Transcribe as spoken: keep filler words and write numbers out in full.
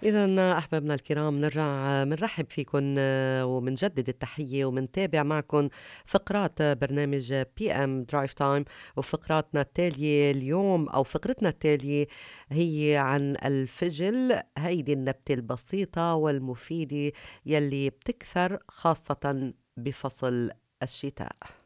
إذا أحبابنا الكرام نرجع منرحب فيكم ومنجدد التحية ومنتابع معكم فقرات برنامج بي ام درايف تايم. وفقراتنا التالية اليوم أو فقرتنا التالية هي عن الفجل، هيدي النبتة البسيطة والمفيدة يلي بتكثر خاصة بفصل الشتاء.